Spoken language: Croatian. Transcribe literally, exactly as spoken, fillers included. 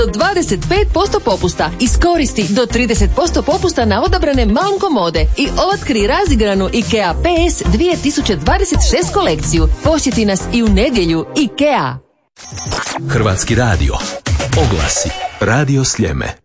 do dvadeset pet posto popusta. Iskoristi do trideset posto popusta na odabrane Malm komode i otkri razigranu IKEA P S dvije tisuće dvadeset šest kolekciju. Posjeti nas i u nedjelju. IKEA. Hrvatski radio. Oglasi. Radio Sljeme.